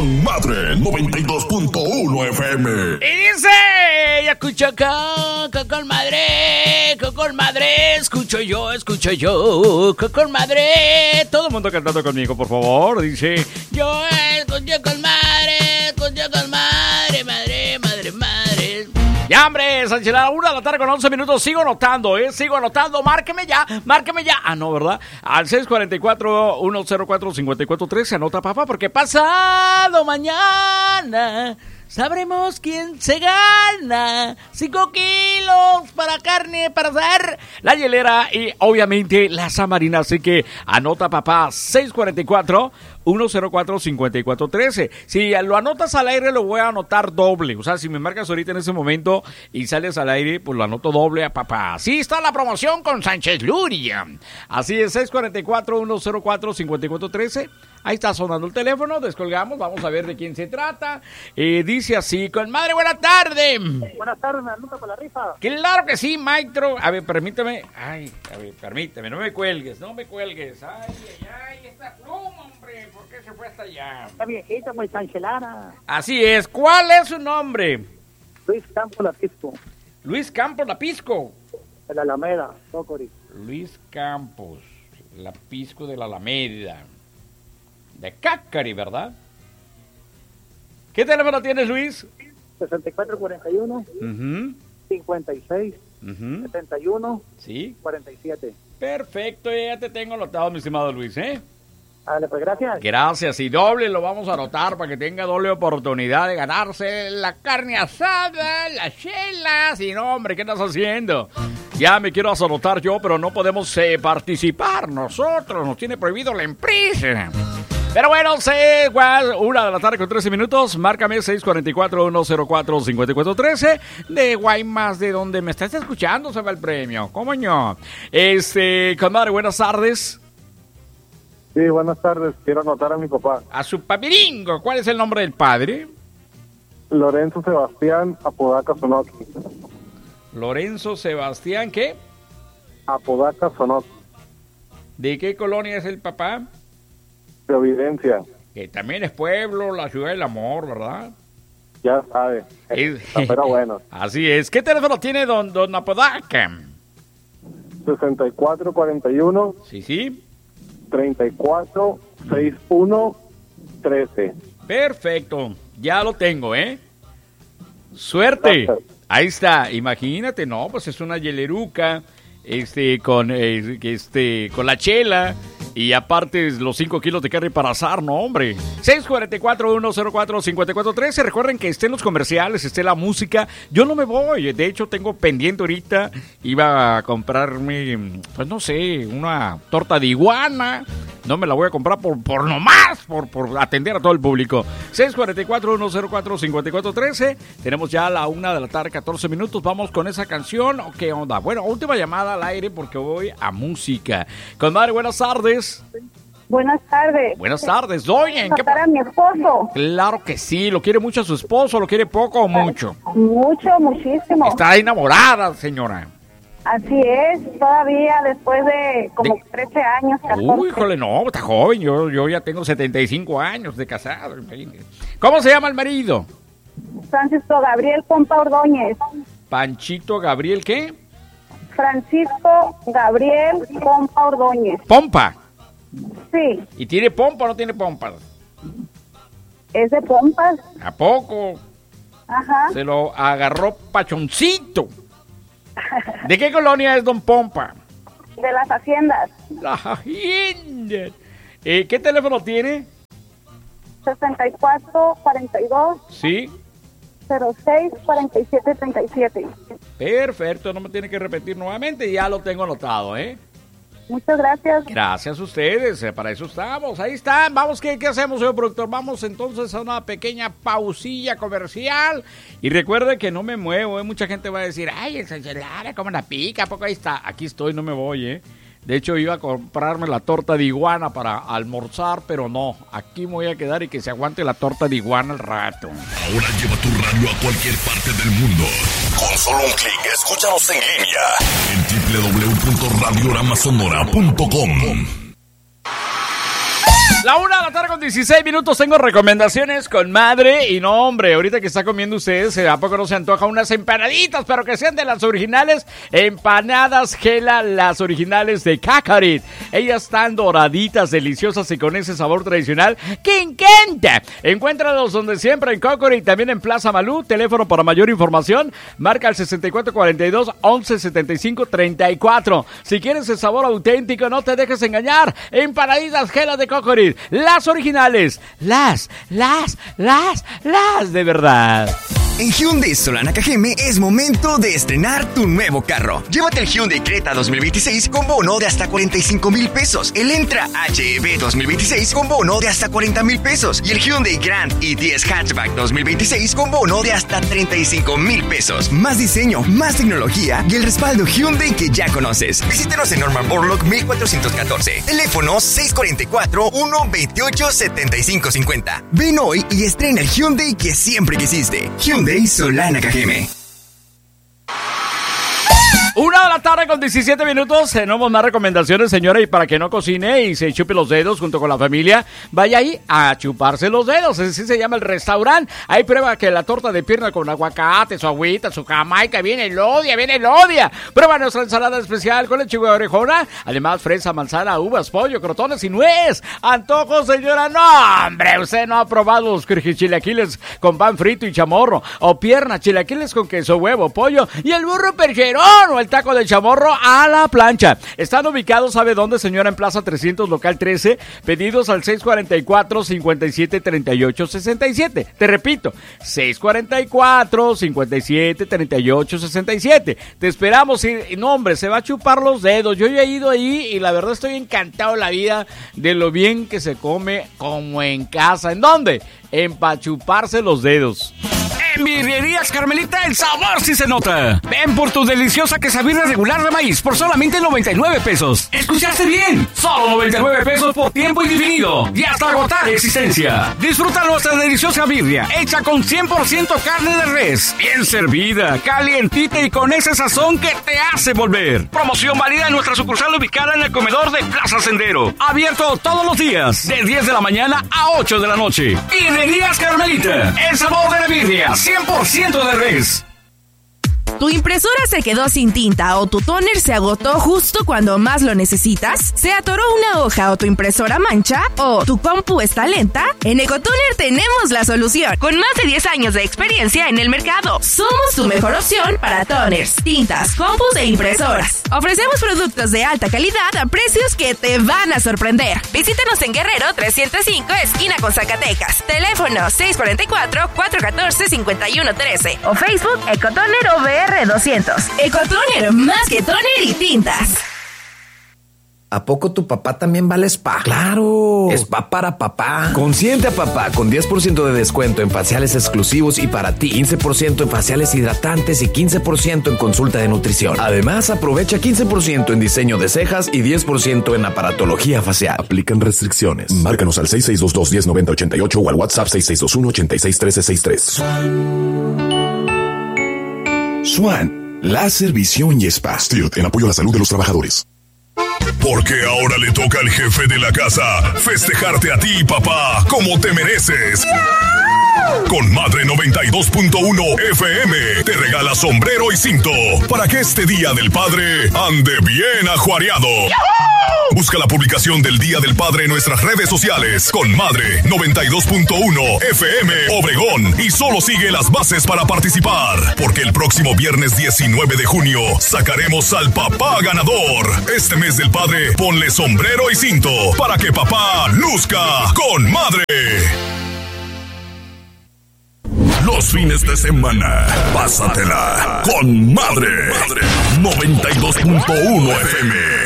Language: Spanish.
Con Madre 92.1 FM. Y dice, ya escucho acá, con madre, escucho yo, con madre. Todo el mundo cantando conmigo, por favor. Dice, yo escucho con madre, madre. Ya, hombre, Sánchez, a la 1 de la tarde con 11 minutos. Sigo anotando, Márqueme ya. Ah, no, ¿verdad? Al 644-104-5413. Anota, papá, porque pasado mañana sabremos quién se gana 5 kilos para carne, para hacer la hielera y obviamente la samarina. Así que anota, papá, 644-104-5413. Si lo anotas al aire, lo voy a anotar doble. O sea, si me marcas ahorita en ese momento y sales al aire, pues lo anoto doble a papá. Así está la promoción con Sánchez Luria. Así es, 644-104-5413. Ahí está sonando el teléfono, descolgamos, vamos a ver de quién se trata. Dice así, con madre, buena tarde. Buenas tardes, me anota para la rifa. Claro que sí, maestro. A ver, permíteme. Permíteme, no me cuelgues. Ay, esta pluma, hombre, ¿por qué se fue hasta allá? Está viejita, muy chanchelada. Así es, ¿cuál es su nombre? Luis Campos Lapisco. Luis Campos Lapisco. De la Alameda, Socori. Luis Campos Lapisco de la Alameda. De Cácari, ¿verdad? ¿Qué teléfono tienes, Luis? 6441 56 71 sí 47. Perfecto, ya te tengo anotado, mi estimado Luis, Vale, pues gracias. Gracias, y doble lo vamos a anotar para que tenga doble oportunidad de ganarse la carne asada, las chelas. Y no, hombre, ¿qué estás haciendo? Ya me quiero anotar yo, pero no podemos participar nosotros, nos tiene prohibido la empresa. Pero bueno, 1 de la tarde con 13 minutos. Márcame 644-104-5413. De Guaymas, de donde me estás escuchando, se va el premio. ¿Cómo no? Comadre, buenas tardes. Sí, buenas tardes. Quiero anotar a mi papá. A su papiringo. ¿Cuál es el nombre del padre? Lorenzo Sebastián Apodaca Sonoki. Lorenzo Sebastián, ¿qué? Apodaca Sonoki. ¿De qué colonia es el papá? Providencia. Que también es pueblo, la ciudad del amor, ¿verdad? Ya sabe. Pero bueno. Así es. ¿Qué teléfono tiene don Apodaca? 6441. Sí. 346113. Perfecto. Ya lo tengo, Suerte. Gracias. Ahí está. Imagínate, no, pues es una hieleruca, con la chela. Y aparte los 5 kilos de carne para asar, no, hombre. 644-104-5413. Recuerden que estén los comerciales, esté la música. Yo no me voy. De hecho, tengo pendiente ahorita. Iba a comprarme, pues no sé, una torta de iguana. No me la voy a comprar por atender a todo el público. 644-104-5413. Tenemos ya la 1 de la tarde, 14 minutos. Vamos con esa canción. ¿Qué onda? Bueno, última llamada al aire porque voy a música. Comadre, buenas tardes. Buenas tardes. Buenas tardes, doña. ¿En qué a mi esposo? Claro que sí. ¿Lo quiere mucho a su esposo? ¿Lo quiere poco o mucho? Muchísimo. Está enamorada, señora. Así es, todavía después de como 13 años. 14. Uy, híjole, no, está joven. Yo ya tengo 75 años de casado. ¿Cómo se llama el marido? Francisco Gabriel Pompa Ordóñez. Panchito Gabriel, ¿qué? Francisco Gabriel Pompa Ordóñez. ¿Pompa? Sí. ¿Y tiene pompa o no tiene pompa? ¿Es de pompas? ¿A poco? Ajá. Se lo agarró pachoncito. ¿De qué colonia es don Pompa? De las haciendas. Las haciendas. ¿Qué teléfono tiene? 6442. Sí. 064737. Perfecto, no me tiene que repetir nuevamente, ya lo tengo anotado, Muchas gracias. Gracias a ustedes, para eso estamos, ahí están. Vamos, ¿qué hacemos, señor productor? Vamos entonces a una pequeña pausilla comercial. Y recuerde que no me muevo, mucha gente va a decir, ay, el Sánchez Lara, ¿cómo la pica? ¿A poco ahí está? Aquí estoy, no me voy, De hecho, iba a comprarme la torta de iguana para almorzar, pero no. Aquí me voy a quedar y que se aguante la torta de iguana al rato. Ahora lleva tu radio a cualquier parte del mundo. Con solo un clic, escúchanos en línea en www.radioramasonora.com. La 1:00 con 16 minutos. Tengo recomendaciones con madre. Y no, hombre, ahorita que está comiendo ustedes, ¿a poco no se antoja unas empanaditas? Pero que sean de las originales. Empanadas Gela, las originales de Cocorit. Ellas están doraditas, deliciosas y con ese sabor tradicional que encanta. Encuéntralos donde siempre, en Cocorit, también en Plaza Malú. Teléfono para mayor información, marca el 6442-1175-34. Si quieres el sabor auténtico, no te dejes engañar. Empanaditas Gela de Cocorit. Las originales, las de verdad. En Hyundai Solana Cajeme es momento de estrenar tu nuevo carro. Llévate el Hyundai Creta 2026 con bono de hasta 45,000 pesos. El Entra HEV 2026 con bono de hasta 40,000 pesos. Y el Hyundai Grand i10 Hatchback 2026 con bono de hasta 35,000 pesos. Más diseño, más tecnología y el respaldo Hyundai que ya conoces. Visítanos en Norman Borlaug 1414. Teléfono 644-128-7550. Ven hoy y estrena el Hyundai que siempre quisiste. Hyundai Solana Cajeme. 1:00 con 17 minutos. Tenemos más recomendaciones, señora. Y para que no cocine y se chupe los dedos junto con la familia, vaya ahí a chuparse los dedos. Así se llama el restaurante. Ahí prueba que la torta de pierna con aguacate, su agüita, su jamaica, viene el odia. Prueba nuestra ensalada especial con lechuga de orejona. Además, fresa, manzana, uvas, pollo, crotones y nuez. Antojos, señora. No, hombre, usted no ha probado los chilaquiles con pan frito y chamorro. O pierna, chilaquiles con queso, huevo, pollo y el burro percherón. O el taco de chamorro a la plancha. Están ubicados, ¿sabe dónde, señora? En Plaza 300, local 13. Pedidos al 644-5738-67. Te repito, 644-5738-67. Te esperamos y no, hombre, se va a chupar los dedos. Yo ya he ido ahí y la verdad estoy encantado de la vida de lo bien que se come como en casa. ¿En dónde? En pa' chuparse los dedos. En Birrerías Carmelita el sabor sí se nota. Ven por tu deliciosa quesabirria regular de maíz por solamente 99 pesos. ¿Escuchaste bien? Solo 99 pesos por tiempo indefinido y hasta agotar existencia. Disfruta nuestra deliciosa birria hecha con 100% carne de res, bien servida, calientita y con ese sazón que te hace volver. Promoción válida en nuestra sucursal ubicada en el comedor de Plaza Sendero. Abierto todos los días de 10 de la mañana a 8 de la noche. Birrerías Carmelita, el sabor de la birria 100% de res. ¿Tu impresora se quedó sin tinta o tu tóner se agotó justo cuando más lo necesitas? ¿Se atoró una hoja o tu impresora mancha? ¿O tu compu está lenta? En Ecotoner tenemos la solución. Con más de 10 años de experiencia en el mercado, somos tu mejor opción para toners, tintas, compus e impresoras. Ofrecemos productos de alta calidad a precios que te van a sorprender. Visítanos en Guerrero 305, esquina con Zacatecas. Teléfono 644-414-5113 o Facebook Ecotoner OVR 200. Ecotoner, más que toner y tintas. ¿A poco tu papá también vale spa? ¡Claro! Spa para papá. Consiente a papá con 10% de descuento en faciales exclusivos y para ti 15% en faciales hidratantes y 15% en consulta de nutrición. Además, aprovecha 15% en diseño de cejas y 10% en aparatología facial. Aplican restricciones. Márcanos al 6622-109088 o al WhatsApp 6621-861363. Swan, láser, visión y spa. STIRT, en apoyo a la salud de los trabajadores. Porque ahora le toca al jefe de la casa festejarte a ti, papá, como te mereces. Con Madre 92.1 FM te regala sombrero y cinto para que este Día del Padre ande bien ajuareado. Busca la publicación del Día del Padre en nuestras redes sociales con Madre 92.1 FM Obregón y solo sigue las bases para participar, porque el próximo viernes 19 de junio sacaremos al papá ganador. Este mes del padre ponle sombrero y cinto para que papá luzca con Madre. Los fines de semana, pásatela con Madre 92.1 FM.